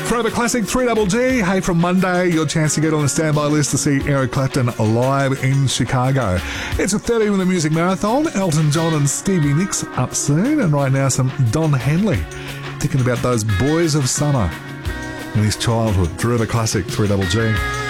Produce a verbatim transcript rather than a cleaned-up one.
Forever Classic three Double G. Hey, from Monday, your chance to get on the standby list to see Eric Clapton live in Chicago. It's a thirty minute music marathon. Elton John and Stevie Nicks up soon. And right now, some Don Henley. Thinking about those boys of summer in his childhood. Forever Classic three Double G.